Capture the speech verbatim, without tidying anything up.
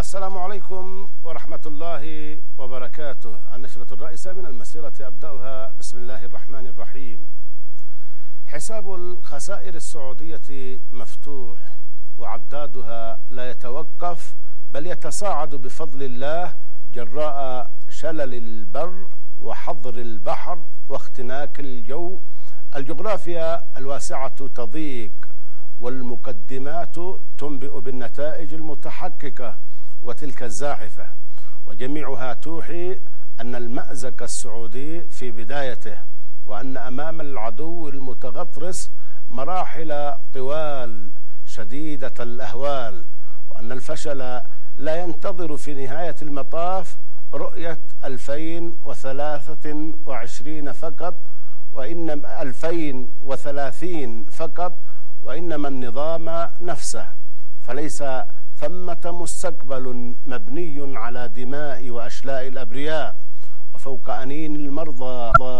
السلام عليكم ورحمة الله وبركاته. النشرة الرئيسة من المسيرة أبدأها بسم الله الرحمن الرحيم. حساب الخسائر السعودية مفتوح وعدادها لا يتوقف بل يتصاعد بفضل الله جراء شلل البر وحظر البحر واختناق الجو. الجغرافيا الواسعة تضيق والمقدمات تنبئ بالنتائج المتحققة وتلك الزاحفة، وجميعها توحي أن المأزق السعودي في بدايته، وأن أمام العدو المتغطرس مراحل طوال شديدة الأهوال، وأن الفشل لا ينتظر في نهاية المطاف رؤية ألفين وثلاثة وعشرين فقط وإنما ألفين وثلاثين فقط وإنما النظام نفسه، فليس ثمة مستقبل مبني على دماء وأشلاء الأبرياء وفوق أنين المرضى.